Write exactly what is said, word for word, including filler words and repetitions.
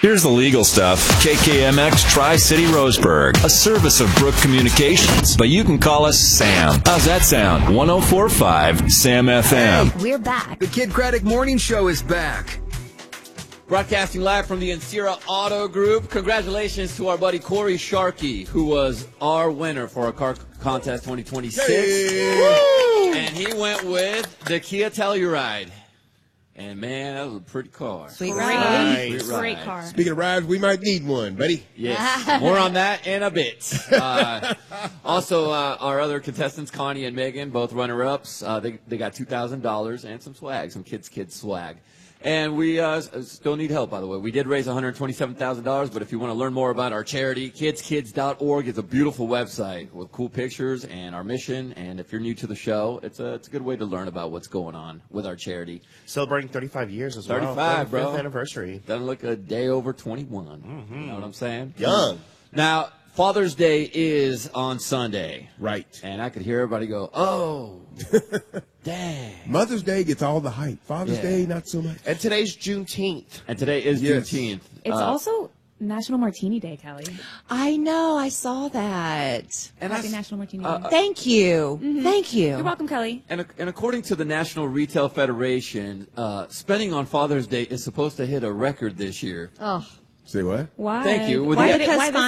Here's the legal stuff. K K M X Tri-City Roseburg, a service of Brook Communications, but you can call us Sam. How's that sound? one oh four point five Sam F M. Hey, we're back. The Kid Craddock Morning Show is back. Broadcasting live from the Encira Auto Group. Congratulations to our buddy Corey Sharkey, who was our winner for our car contest twenty twenty-six. Hey. And he went with the Kia Telluride. And, man, that was a pretty car. Sweet Right. ride. Sweet ride. Great car. Speaking of rides, we might need one, buddy. Yes. More on that in a bit. Uh, also, uh, our other contestants, Connie and Megan, both runner-ups, uh, they, they got two thousand dollars and some swag, some kids' kids swag. And we uh, still need help, by the way. We did raise one hundred twenty-seven thousand dollars, but if you want to learn more about our charity, kids kids dot org is a beautiful website with cool pictures and our mission. And if you're new to the show, it's a, it's a good way to learn about what's going on with our charity. Celebrating thirty-five years as well. thirty-five, bro. thirty-fifth anniversary. Doesn't look a day over twenty-one. Mm-hmm. You know what I'm saying? Young. Now, Father's Day is on Sunday. Right. And I could hear everybody go, oh, dang. Mother's Day gets all the hype. Father's Yeah. Day, not so much. And today's Juneteenth. And today is Yes. Juneteenth. It's Uh, also National Martini Day, Kelly. I know. I saw that. and I Happy s- National Martini uh, Day. Thank you. Thank you. You're welcome, Kelly. And, and according to the National Retail Federation, uh, spending on Father's Day is supposed to hit a record this year. Oh. Say what? Why? Thank you. With Why the- did it, why Because